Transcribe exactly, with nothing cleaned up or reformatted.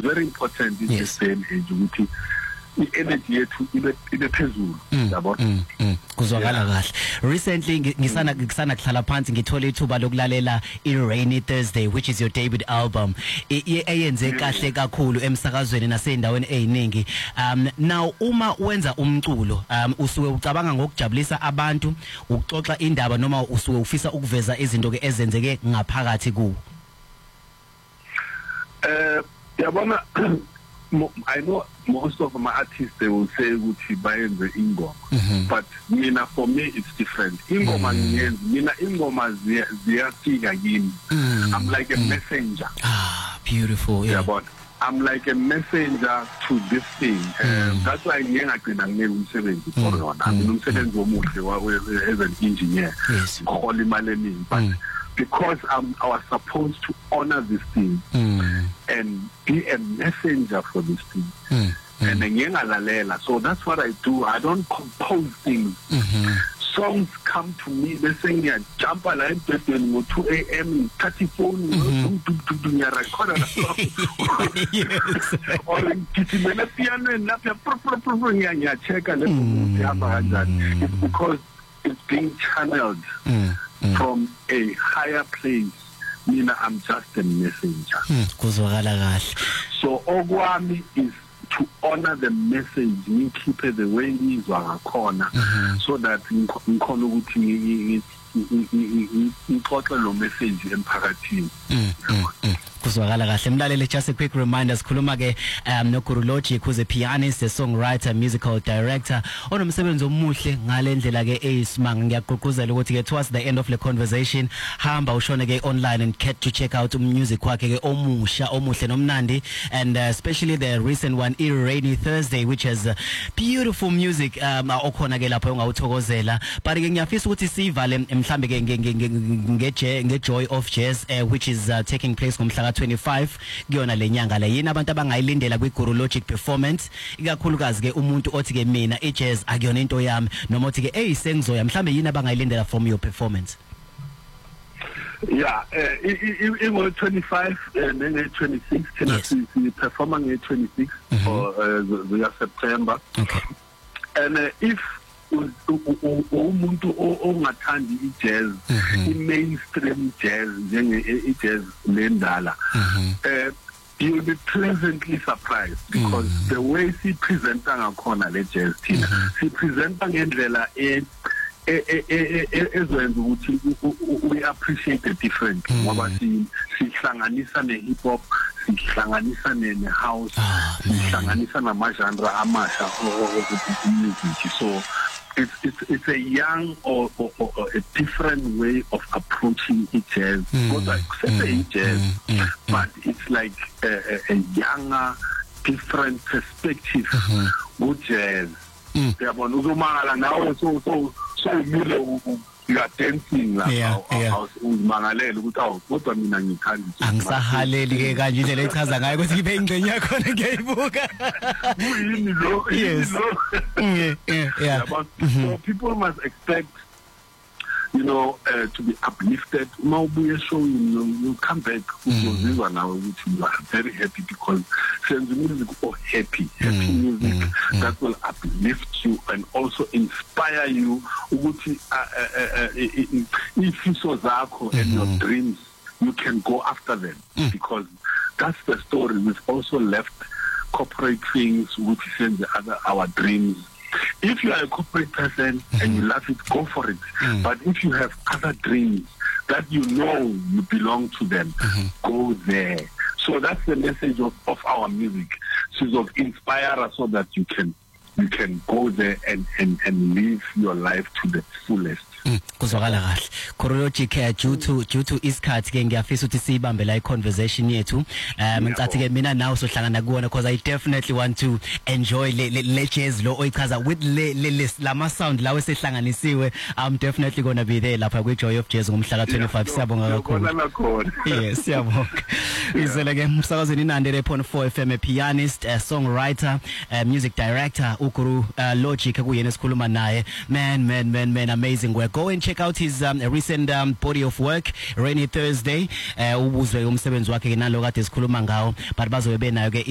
very important in yes. this day and age ukuthi i-energy yethu ibe ibe phezulu yabo. Kuzwakala kahle. Recently ngisana ngisana kuhlala phansi ngithola ithuba lokulalela i-Rainy Thursday, which is your debut album, eyenze kahle kakhulu emsakazweni naseyindaweni eziningi. Um now uma wenza umculo um usuke ucabanga ngokujabulisa abantu, ukuxoxa indaba, noma usuke ufisa ukuveza izinto ke ezenzeke ngaphakathi ku? Eh yabona, I know most of my artists, they will say ukuthi bayenze ingoma, mm-hmm. but mina, for me it's different. Ingoma ngiyenza mina, ingoma ziyafika kimi. Mm. I'm like a mm. messenger. Ah, beautiful. Yeah, but I'm like a messenger to this thing. Mm. Um, that's why ngiyengagcina ngeke umsebenzi for yona. I mean umsebenzi omuhle as an engineer. Yes. Ngikhola imali eningi, but mm. because I'm, I was supposed to honor this thing mm. and be a messenger for this thing. Mm. And ngiyengalalela. So that's what I do. I don't compose things. Mm-hmm. Songs come to me, they say ngiyajump la embedeni ngo two a m thirty phone ngiyarecorda la or ngithimela pianweni lapha ngiyachecka le ngiyahamba kanjani. It's because it's being channeled mm. Mm. from a higher place. Mina, I'm just a messenger. Kuzwakala kahle. So okwami is to honor the message, keep it the way ngizwa ngakhona, so that ngikhona ukuthi ngixoxe lo message emphakathini. Kuzwakala kahle. Mlalele, just a quick reminder, sikhuluma ke um no Guru Logic, who's a pianist, a songwriter, musical director, onomsebenzi omuhle ngalendlela ke eyisimanga. Ngiyaqoquzela ukuthi ke towards the end of the conversation hamba ushone ke online and get to check out music wakhe ke omusha omuhle nomnandi, and uh, especially the recent one, i-Rainy Thursday, which has uh, beautiful music um okhona ke lapho ongawuthokozela. But ke ngiyafisa ukuthi sivale mhlambe ke nge Joy of Jazz, uh, which is uh, taking place ngomhla twenty-five kuyona lenyanga la. Yini abantu abangayilindela kwi Guru Logic performance, ikakhulukazi ke umuntu othi ke mina i-jazz akuyona into yami, noma othi ke hey sengizoya, mhlambe yini abangayilindela from your performance? Yeah, uh, in twenty-five and then twenty-six, yes. we performing in twenty-six mm-hmm. for uh, the, the September. Okay. And uh, if umuntu ongathandi i-jazz, i-mainstream jazz, njenge-jazz lendala, uh, you'll be pleasantly surprised, because mm. the way she presenta ngakhona le jazz thina, she presenta ngendlela e ezwenza ukuthi we appreciate the different, ngoba sihlanganisa ne-hip hop, sihlanganisa ne-house, sihlanganisa nama-genre amasha music. So it's it's it's a young or, or, or a different way of approaching it jazz. Because I say it jazz, mm. but it's like a, a, a younger, different perspective with jazz. Yabona uzomangala nawe so so so umile you are dancing la uzimangalela ukuthi awu kodwa mina ngithanda angisahaleli ke kanje indlela echaza ngayo ukuthi ngibe ingcenye yakho ngiyayibuka uyini lo yes yeah so people must expect, you know, uh, to be uplifted. Mawubuye show, you know, you come back uzozizwa nawe ukuthi you are very happy, because sense music or happy happy music that will uplift you and also inspire you ukuthi ifiso zakho and your dreams, you can go after them, because that's the story. We've also left corporate things which send the other our dreams. If you are a corporate person mm-hmm. and you love it, go for it. Mm-hmm. But if you have other dreams that you know you belong to them, mm-hmm. go there. So that's the message of, of our music. So to inspire us so that you can you can go there and, and, and live your life to the fullest. Kuzwakala kahle. Guru Logic, due to due to isikhathi ke ngiyafisa ukuthi sibambe la i-conversation yethu. Um ngicathi ke mina nawe sohlangana kuona, because I definitely want to enjoy le, le, le jazz lo oyichaza with le, le, le lama sound lawe sehlanganisiwe. I'm definitely going to be there lapha kwi Joy of Jazz ngomhla twenty-five. Siyabonga kakhulu. Yes, siyabonga. Izele ke umsakazweni inande le point four F M, a pianist, a songwriter, a music director, uGuru uh, Logic kuyena esikhuluma naye. Man man man man amazing work. Go and check out his um, recent um, body of work, Rainy Thursday. Uh, ubuzwe umsebenzi wakhe nalo kade sikhuluma ngawo, but bazobe benayo ke